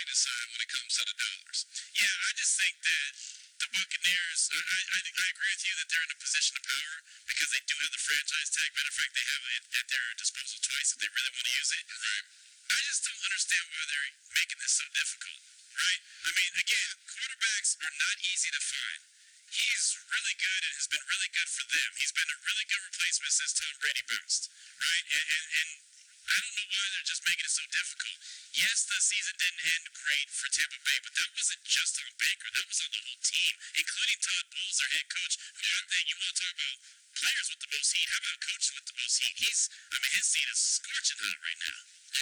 going to decide when it comes to the dollars. Yeah, I just think that the Buccaneers, I agree with you that they're in a position of power because they do have the franchise tag. Matter of fact, they have it at their disposal twice if they really want to use it. Right. I just don't understand why they're making this so difficult, right? I mean, again, quarterbacks are not easy to find. He's really good and has been really good for them. He's been a really good replacement since Tom Brady bounced, right? And I don't know why they're just making it so difficult. Yes, the season didn't end great for Tampa Bay, but that wasn't just on Baker. That was on the whole team, including Todd Bowles, their head coach. Who I think you want to talk about players with the most heat. How about coaches with the most heat? His seat is scorching hot right now.